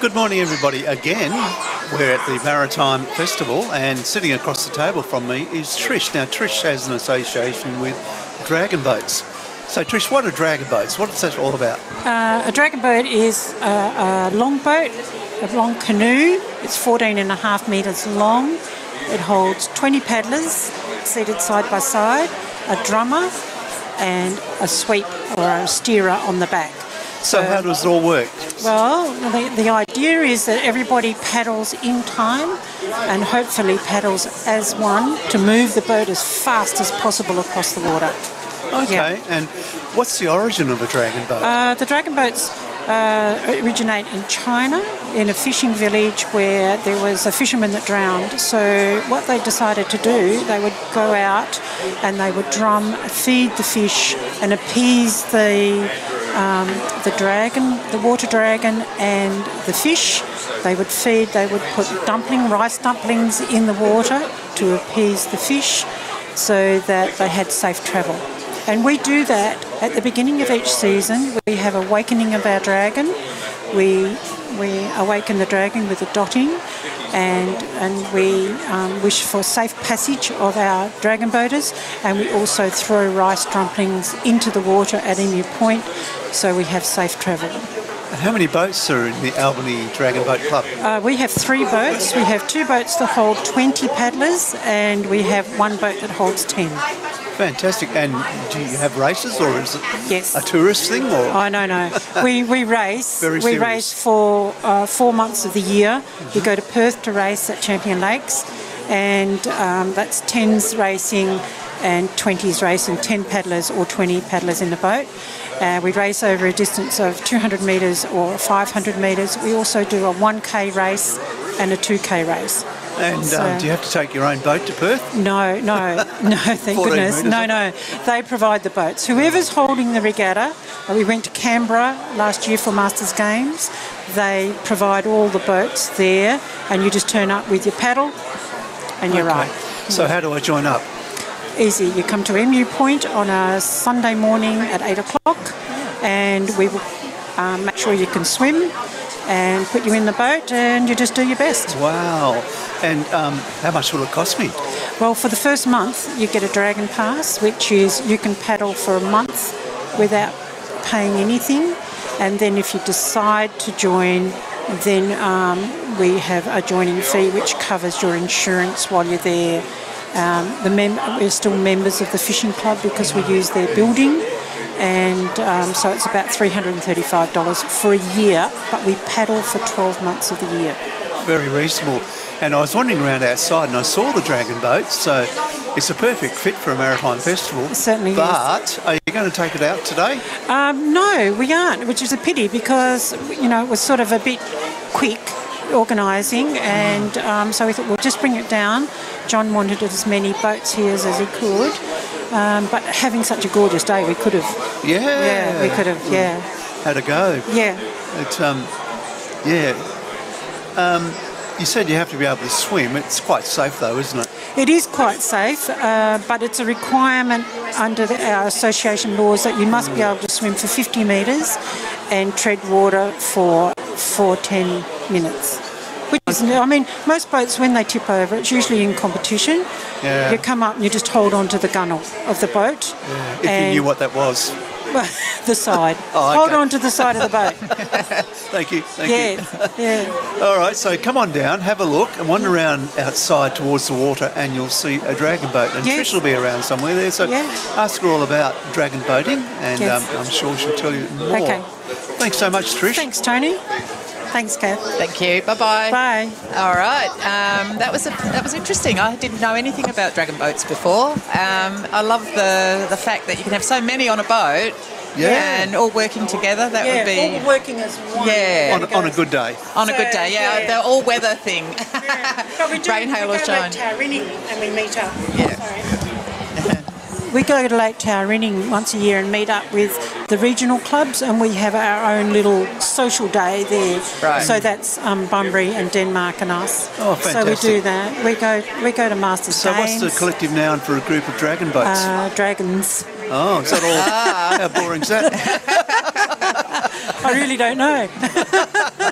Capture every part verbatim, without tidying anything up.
Good morning, everybody. Again, we're at the Maritime Festival, and sitting across the table from me is Trish. Now, Trish has an association with dragon boats. So, Trish, what are dragon boats? What is that all about? Uh, a dragon boat is a, a long boat, a long canoe. It's fourteen and a half metres long. It holds twenty paddlers seated side by side, a drummer, and a sweep or a steerer on the back. So, so how does it all work? Well, the, the idea is that everybody paddles in time and hopefully paddles as one to move the boat as fast as possible across the water. Okay, yeah. And what's the origin of a dragon boat? Uh, the dragon boats uh, originate in China, in a fishing village where there was a fisherman that drowned. So what they decided to do, they would go out and they would drum, feed the fish and appease the um, the dragon, the water dragon and the fish. They would feed, they would put dumpling, rice dumplings in the water to appease the fish so that they had safe travel. And we do that at the beginning of each season. We have awakening of our dragon. We we awaken the dragon with a dotting, and and we um, wish for safe passage of our dragon boaters. And we also throw rice dumplings into the water at Emu Point, so we have safe travel. And how many boats are in the Albany Dragon Boat Club? Uh, we have three boats. We have two boats that hold twenty paddlers, and we have one boat that holds ten. Fantastic. And do you have races, or is it yes. a tourist thing? Or? Oh, no, no. We we race. Very we serious. race for uh, four months of the year. Mm-hmm. We go to Perth to race at Champion Lakes, and um, that's tens racing and twenties racing, ten paddlers or twenty paddlers in the boat. Uh, we race over a distance of two hundred metres or five hundred metres. We also do a one K race and a two K race. And so, um, do you have to take your own boat to Perth? No, no, no, thank goodness. No, no, they provide the boats. Whoever's holding the regatta, we went to Canberra last year for Masters Games, they provide all the boats there, and you just turn up with your paddle and you're okay. right. So how do I join up? Easy. You come to Emu Point on a Sunday morning at eight o'clock, and we will um, make sure you can swim and put you in the boat, and you just do your best. Wow. And um, how much will it cost me? Well, for the first month, you get a Dragon Pass, which is you can paddle for a month without paying anything. And then if you decide to join, then um, we have a joining fee which covers your insurance while you're there. Um, the mem- we're still members of the fishing club because we use their building. And um, so it's about three hundred thirty-five dollars for a year, but we paddle for twelve months of the year. Very reasonable. And I was wandering around outside and I saw the dragon boat, so it's a perfect fit for a maritime festival. It certainly but is. But are you going to take it out today? Um, no, we aren't, which is a pity because, you know, it was sort of a bit quick organising, and um, so we thought we'll just bring it down. John wanted as many boats here as he could. Um, but having such a gorgeous day, we could have. Yeah. Yeah, we could have, yeah. Had a go. Yeah. It's, um, yeah. Um, you said you have to be able to swim. It's quite safe though, isn't it? It is quite safe, uh, but it's a requirement under the, our association laws that you must be able to swim for fifty metres and tread water for, for ten minutes. Which is, I mean, most boats, when they tip over, it's usually in competition. Yeah. You come up and you just hold on to the gunnel of the boat. Yeah. If you knew what that was. Well, the side. Oh, okay. Hold on to the side of the boat. Thank you. Thank yes, you. Yeah. All right, so come on down, have a look, and wander around outside towards the water, and you'll see a dragon boat. And yes. Trish will be around somewhere there, so yeah. ask her all about dragon boating, and yes. um, I'm sure she'll tell you more. Okay. Thanks so much, Trish. Thanks, Tony. Thanks, Kath. Thank you. Bye-bye. Bye. All right. Um, that was a, that was interesting. I didn't know anything about dragon boats before. Um, I love the the fact that you can have so many on a boat. Yeah. And all working together. That yeah, would be all working as one. Yeah. On, on a good day. On so, a good day. Yeah. yeah. The all weather thing. Yeah. But we do, rain, hail, we or go shine. to Lake Tarinning and we meet up. Yeah. Sorry. We go to Lake Tarinning once a year and meet up with the regional clubs, and we have our own little social day there. Right. So that's um, Bunbury and Denmark and us. Oh, fantastic. So we do that. We go we go to Masters So Games. what's the collective noun for a group of dragon boats? Uh, dragons. Oh, is that all? Ah. How boring is that? I really don't know.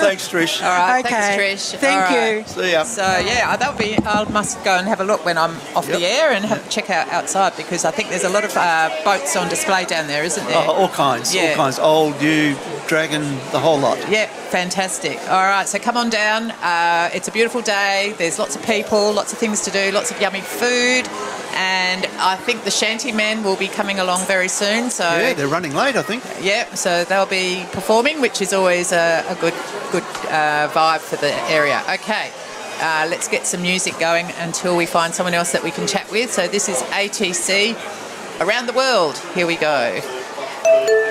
Thanks, Trish. All right, Okay. thanks, Trish. Thank All right. you. See ya. So yeah, that would be. I must go and have a look when I'm off Yep. the air and have check out outside, because I think there's a lot of uh, boats on display down there, isn't there? Oh, all kinds, Yeah. all kinds. Old, new, dragon, the whole lot. Yeah, fantastic. All right, so come on down. Uh, it's a beautiful day. There's lots of people, lots of things to do, lots of yummy food, and I think the shanty men will be coming along very soon. So Yeah, they're running late, I think. yeah, so they'll be performing, which is always a, a good good uh, vibe for the area. Okay, uh, let's get some music going until we find someone else that we can chat with. So this is A T C Around the World. Here we go.